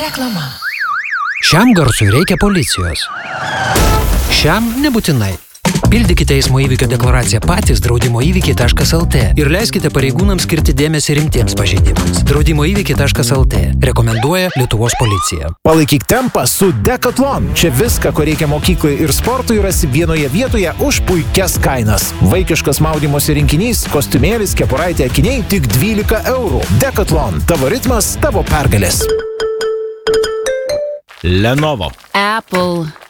Reklama. Šiam garsui reikia policijos. Šiam nebūtinai. Pildykite eismo įvykio deklaraciją patys draudimoįvykiai.lt ir leiskite pareigūnams skirti dėmesį rimtiems pažeidimams. Draudimoįvykiai.lt rekomenduoja Lietuvos policija. Palaikyk tempą su Decathlon. Čia viską, ko reikia mokyklai ir sportui, rasi vienoje vietoje už puikias kainas. Vaikiškas maudymosi rinkinys, kostiumėlis, kepuraitė, akiniai tik 12 eurų. Decathlon. Tavo ritmas, tavo pergalės. Lenovo. Apple.